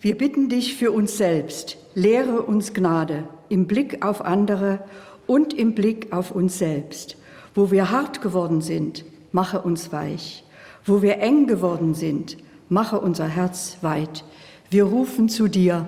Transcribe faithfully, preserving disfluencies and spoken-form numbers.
Wir bitten dich für uns selbst, lehre uns Gnade im Blick auf andere und im Blick auf uns selbst. Wo wir hart geworden sind, mache uns weich. Wo wir eng geworden sind, mache unser Herz weit. Wir rufen zu dir,